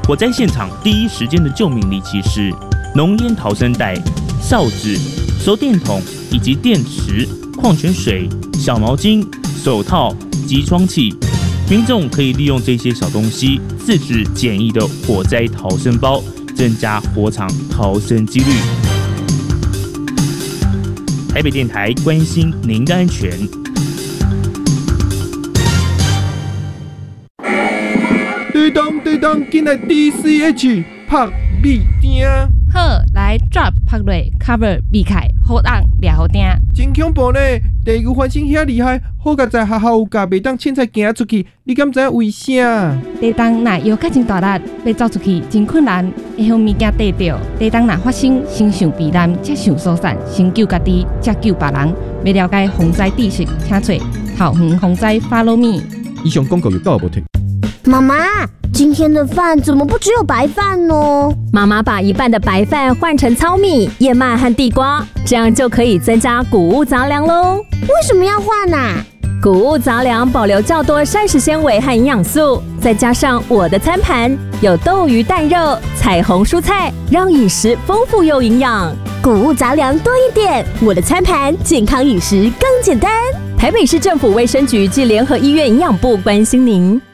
火灾现场第一时间的救命利器是浓烟逃生带、哨子、手电筒以及电池、矿泉水、小毛巾、手套、集窗器。民众可以利用这些小东西自制简易的火灾逃生包，增加火场逃生几率。台北电台关心您的安全。 对当，进来 DCH 拍米丁。 好，来 drop 拍落 cover 避开，好当抓好定。 真恐怖呢！地牛翻身遐厉害，好甲在学校有教，袂当凊彩行出去。你敢知影为啥？ 地动若摇较真大力，要走出去真困难，会向物件跌着。地动若发生，先想避难，才想疏散，先救家己，才救别人。要了解防灾知识，请找桃园防灾 Follow Me。 以上广告有够无听？ 妈妈，今天的饭怎么不只有白饭呢？ 妈妈把一半的白饭换成糙米、燕麦和地瓜，这样就可以增加谷物杂粮喽。 为什么要换啊？ 谷物杂粮保留较多膳食纤维和营养素，再加上我的餐盘有豆鱼蛋肉、彩虹蔬菜，让饮食丰富又营养。 谷物杂粮多一点，我的餐盘健康饮食更简单。 台北市政府卫生局暨联合医院营养部关心您。